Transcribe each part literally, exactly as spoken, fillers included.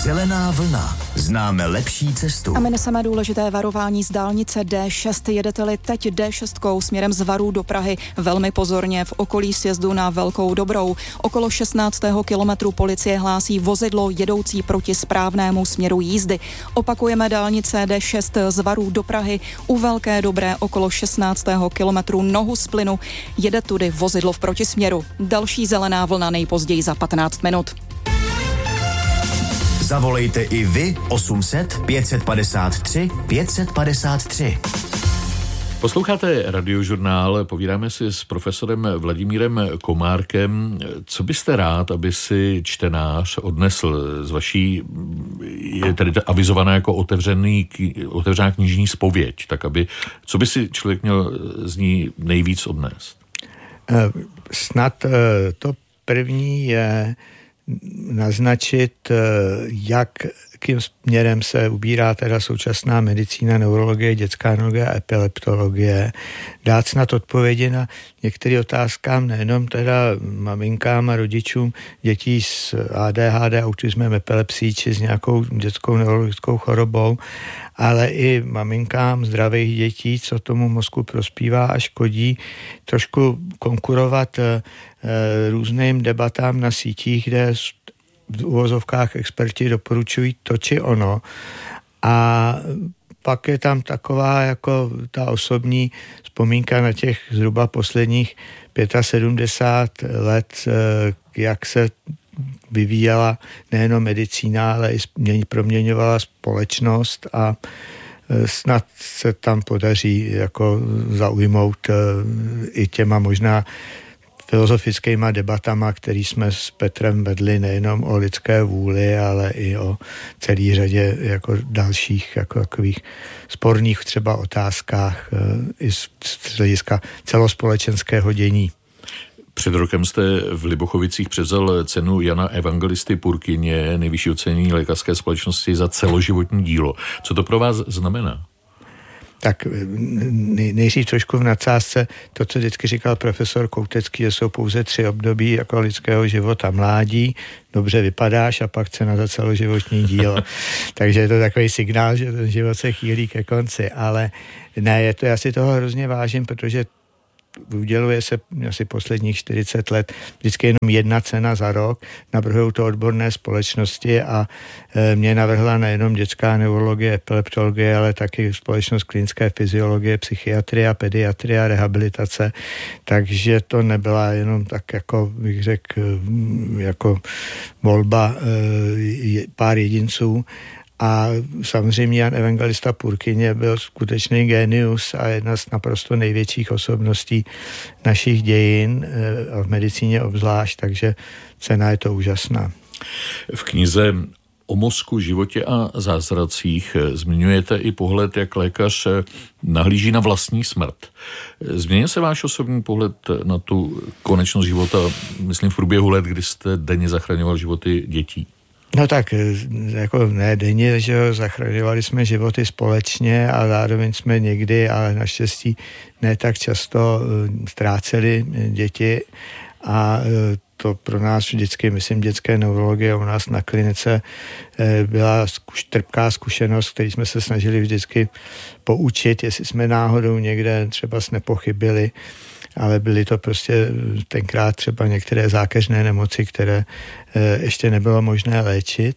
Zelená vlna. Známe lepší cestu. A my neseme důležité varování z dálnice D šest. Jedete-li teď D šest směrem z Varů do Prahy, velmi pozorně v okolí sjezdu na Velkou Dobrou. Okolo šestnáctého kilometru policie hlásí vozidlo jedoucí proti správnému směru jízdy. Opakujeme dálnice D šest z Varů do Prahy. U Velké Dobré okolo šestnáctého kilometru nohu z plynu. Jede tudy vozidlo v protisměru. Další zelená vlna nejpozději za patnáct minut. Zavolejte i vy osm set pět padesát tři pět padesát tři. Posloucháte Radiožurnál, povídáme si s profesorem Vladimírem Komárkem. Co byste rád, aby si čtenář odnesl z vaší, je tady avizovaná jako otevřený, otevřená knižní zpověď, tak aby, co by si člověk měl z ní nejvíc odnést? Snad to první je naznačit, jakým směrem se ubírá teda současná medicína, neurologie, dětská neurologie a epileptologie. Dát snad odpovědi na některé otázkám, nejenom teda maminkám a rodičům dětí s A D H D, autismem, epilepsií či s nějakou dětskou neurologickou chorobou, ale i maminkám zdravých dětí, co tomu mozku prospívá a škodí, trošku konkurovat různým debatám na sítích, kde v uvozovkách experti doporučují to či ono. A pak je tam taková jako ta osobní vzpomínka na těch zhruba posledních sedmdesát pět let, jak se vyvíjela nejenom medicína, ale i proměňovala společnost a snad se tam podaří jako zaujmout i těma možná filozofickýma debatama, který jsme s Petrem vedli nejenom o lidské vůli, ale i o celý řadě jako dalších jako takových sporných třeba otázkách i z hlediska celospolečenského dění. Před rokem jste v Libochovicích převzal cenu Jana Evangelisty Purkyně, nejvyšší ocenění lékařské společnosti za celoživotní dílo. Co to pro vás znamená? Tak nejdřív trošku v nadsázce to, co vždycky říkal profesor Koutecký, že jsou pouze tři období jako lidského života. Mládí, dobře vypadáš a pak cena za celoživotní dílo. Takže je to takový signál, že ten život se chýlí ke konci. Ale ne, je to, já si toho hrozně vážím, protože uděluje se asi posledních čtyřicet let vždycky jenom jedna cena za rok, navrhují to odborné společnosti a e, mě navrhla nejenom dětská neurologie, epileptologie, ale taky společnost klinické fyziologie, psychiatrie, pediatrie, rehabilitace, takže to nebyla jenom tak jako bych řekl jako volba e, pár jedinců. A samozřejmě Jan Evangelista Purkyně byl skutečný génius a jedna z naprosto největších osobností našich dějin a v medicíně obzvlášť, takže cena je to úžasná. V knize O mozku, životě a zázracích zmiňujete i pohled, jak lékař nahlíží na vlastní smrt. Změnil se váš osobní pohled na tu konečnost života, myslím v průběhu let, kdy jste denně zachraňoval životy dětí? No tak, jako ne denně, že jo, zachraňovali jsme životy společně a zároveň jsme někdy, ale naštěstí ne tak často ztráceli děti a to pro nás vždycky, myslím, dětské neurologie u nás na klinice byla zkuš, trpká zkušenost, který jsme se snažili vždycky poučit, jestli jsme náhodou někde třeba nepochybili, ale byly to prostě tenkrát třeba některé zákeřné nemoci, které ještě nebylo možné léčit.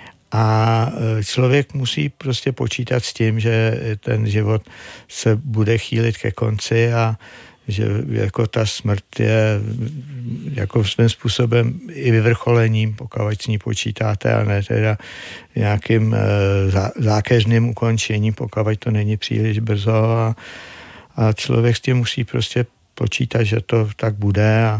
A člověk musí prostě počítat s tím, že ten život se bude chýlit ke konci a že jako ta smrt je jako svým způsobem i vyvrcholením, pokud s ní počítáte, a ne teda nějakým zákeřným ukončením, pokud to není příliš brzo a, a člověk s tím musí prostě počítat, že to tak bude a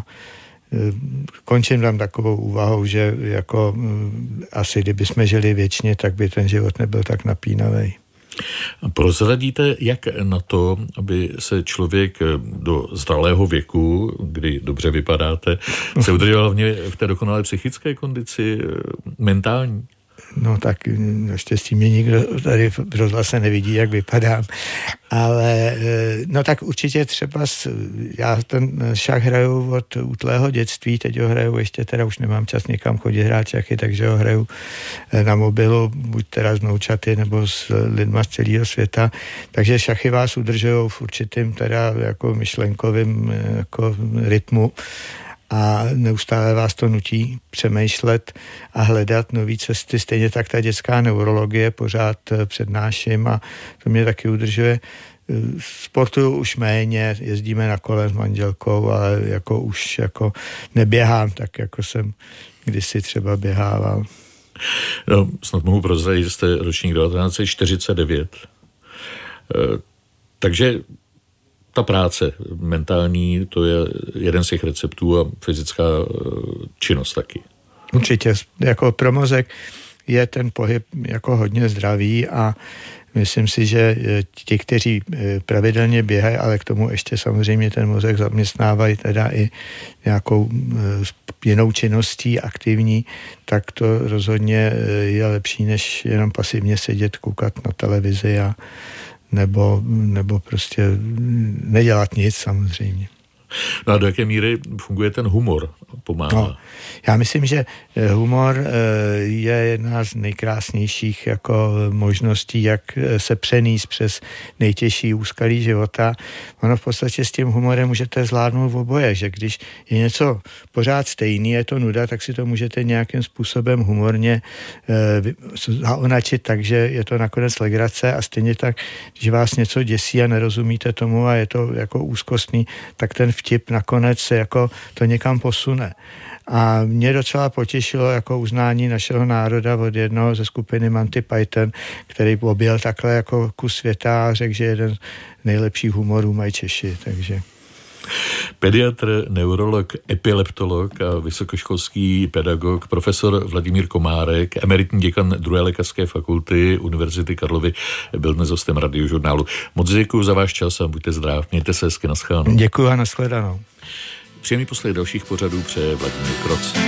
končím tam takovou úvahou, že jako asi kdyby jsme žili věčně, tak by ten život nebyl tak napínavý. Prozradíte, jak na to, aby se člověk do zralého věku, kdy dobře vypadáte, se udržel hlavně v té dokonalé psychické kondici, mentální? no tak naštěstí mě nikdo tady v rozhlase nevidí, jak vypadám, ale no tak určitě třeba, já ten šach hraju od útlého dětství, teď ho hraju ještě, teda už nemám čas někam chodit hrát šachy, takže ho hraju na mobilu, buď teda s vnoučaty nebo s lidma z celého světa, takže šachy vás udržují v určitým teda jako myšlenkovým jako rytmu a neustále vás to nutí přemýšlet a hledat nové cesty. Stejně tak ta dětská neurologie pořád přednáším a to mě taky udržuje. Sportuju už méně, jezdíme na kole s manželkou, ale jako už jako neběhám tak, jako jsem kdysi třeba běhával. No, snad mohu prozradit, že jste ročník devatenáct set čtyřicet devět. E, takže ta práce mentální, to je jeden z těch receptů a fyzická činnost taky. Určitě. Jako pro mozek je ten pohyb jako hodně zdravý a myslím si, že ti, kteří pravidelně běhají, ale k tomu ještě samozřejmě ten mozek zaměstnávají teda i nějakou jinou činností aktivní, tak to rozhodně je lepší, než jenom pasivně sedět, koukat na televizi a Nebo, nebo prostě nedělat nic samozřejmě. No a do jaké míry funguje ten humor? Pomáhá? No, já myslím, že humor je jedna z nejkrásnějších jako možností, jak se přenést přes nejtěžší úskalí života. Ono v podstatě s tím humorem můžete zvládnout v oboje, že když je něco pořád stejný, je to nuda, tak si to můžete nějakým způsobem humorně zaonačit, takže je to nakonec legrace a stejně tak, když vás něco děsí a nerozumíte tomu a je to jako úzkostný, tak ten vtip nakonec se jako to někam posune. A mě docela potěšilo jako uznání našeho národa od jednoho ze skupiny Monty Python, který objel takhle jako kus světa a řekl, že jeden z nejlepších humorů mají Češi, takže... Pediatr, neurolog, epileptolog a vysokoškolský pedagog profesor Vladimír Komárek, emeritní děkan druhé lékařské fakulty Univerzity Karlovy, byl dnes hostem Radiožurnálu. Moc děkuji za váš čas a buďte zdrav. Mějte se hezky, nashledanou. Děkuji a nashledanou. Příjemný poslech dalších pořadů přeje Vladimír Kroc.